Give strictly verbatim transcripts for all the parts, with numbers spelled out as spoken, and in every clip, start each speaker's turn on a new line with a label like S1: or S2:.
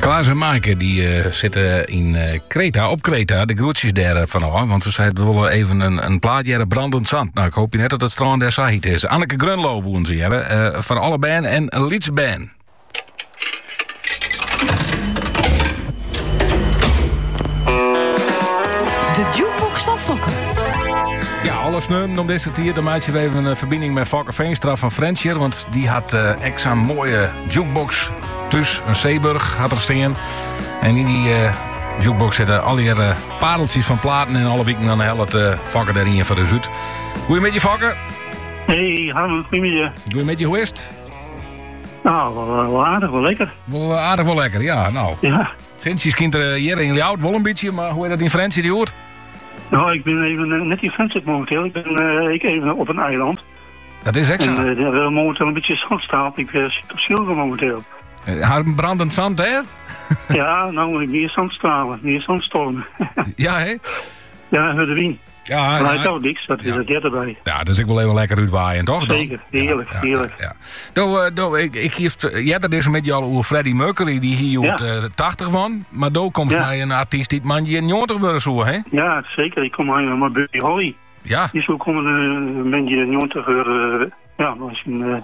S1: Klaas en Maaike die uh, zitten in uh, Kreta, op Kreta, de groetjes daar uh, van al. Want ze zeiden, we willen even een, een plaatje hebben, brandend zand. Nou, ik hoop je net dat het strand daar saait is. Anneke Grunlo woont ze hebben, uh, van alle band en een Lietse band.
S2: De jukebox van Fokker.
S1: Ja, alles neum om deze keer. Dan maak je even een verbinding met Fokker Veenstra van Frenchier. Want die had uh, extra mooie jukebox. Dus een Zeeburg had er staan. En in die uh, jukebox zitten al die uh, pareltjes van platen. En alle weken dan helpt uh, Fokker daarin van de Zuid. Goeie met je, Fokker?
S3: Hey, hallo, goedemiddag.
S1: Goeie met je, hoe is het?
S3: Nou, wel, wel aardig, wel lekker.
S1: Wel aardig, wel lekker, ja. Nou,
S3: ja.
S1: Sinds je kind er hier in Ljout wel een beetje, maar hoe is dat in Frenchier die hoort?
S3: Nou, ik ben even net in Frenchier momenteel. Ik ben uh, ik even op een eiland.
S1: Dat is extra.
S3: En uh, we hebben momenteel een beetje zandstaal. Ik uh, zit op Schilder momenteel.
S1: Haar brandend zand, hè?
S3: Ja, nou, meer zandstralen, meer zandstormen.
S1: Ja, hè?
S3: Ja, de wien.
S1: Ja,
S3: maar
S1: ja.
S3: hij is ook niks, dat is
S1: ja.
S3: het er erbij.
S1: Ja, dus ik wil even lekker uitwaaien, toch?
S3: Zeker, heerlijk,
S1: ja, ja,
S3: heerlijk.
S1: Ja, ja. Do, uh, do, ik, ik geef, jij dat is met jou over Freddie Mercury, die hier
S3: ja.
S1: uh, tachtig van. Maar daar komt ja. mij een artiest die man je negentig worden zo, hè?
S3: Ja, zeker. Ik kom aan met Buddy Holly.
S1: Ja.
S3: Die is ook komen een beetje negentig uh, ja, als een, uh,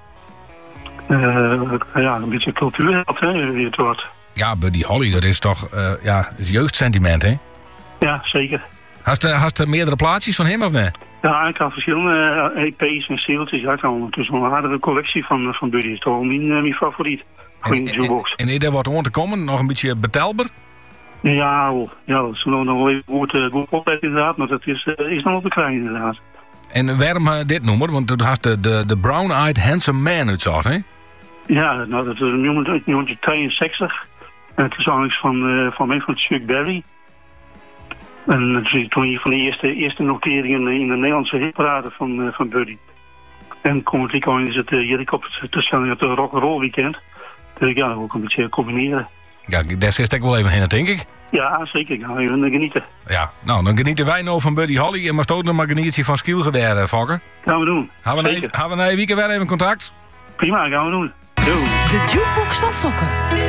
S3: uh, ja, een beetje cultuur had, hè, wie het wordt.
S1: Ja, Buddy Holly, dat is toch, uh, ja, is jeugdsentiment, hè?
S3: Ja, zeker.
S1: Hast je hast er meerdere plaatjes van hem of niet?
S3: Ja, ik had verschillende E P's en singletjes. Ja, ik had ondertussen een aardige collectie van, van Buddy. Het is toch mijn, uh, mijn favoriet.
S1: En, en, en is er wat om te komen? Nog een beetje betelbaar?
S3: Ja, ja, dat is nog wel even goed, uh, goed oplet inderdaad. Maar dat is, uh, is nog wel te klein inderdaad.
S1: En waarom uh, dit noemer? Want toen had de, de, de Brown-Eyed Handsome Man uitzag, hè?
S3: Ja, nou, dat is negentien tweeënzestig. En het is eigenlijk van, uh, van mij, van Chuck Berry. En dat is toen een van de eerste, eerste noteringen in de Nederlandse hitparade van, uh, van Buddy. En komend is het uh, hier op het toestelling op de rock'n'roll weekend. Dus ja, dat wil ik een beetje combineren.
S1: Ja, daar zit ik wel even heen, denk ik.
S3: Ja, zeker. Ik ga even genieten.
S1: Ja, nou, dan genieten wij nou van Buddy Holly. En maar stoot nog maar genietje van Skielgedeer, uh, Fokker.
S3: Gaan we doen.
S1: Gaan we na een weekend weer even contact?
S3: Prima, gaan we doen. Yo.
S2: De jukebox van Fokker.